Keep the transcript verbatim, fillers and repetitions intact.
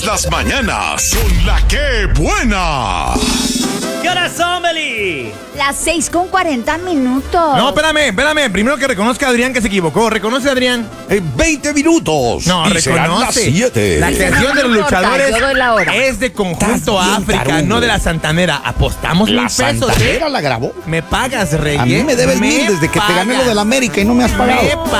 Las mañanas con la que buena. ¿Qué horas son, Beli? Las seis con cuarenta minutos. No, espérame, espérame. Primero que reconozca a Adrián que se equivocó. ¿Reconoce, Adrián? En veinte minutos. No, y serán las reconoce. siete. La creación de los No importa, luchadores yo doy la hora. es de Conjunto Estás bien África, tarugo. no de la Santanera. Apostamos La mil pesos. Santanera ¿eh? la grabó. Me pagas, Reyes. A mí me debes mil desde que te gané lo pagas. del América y no me has pagado. Me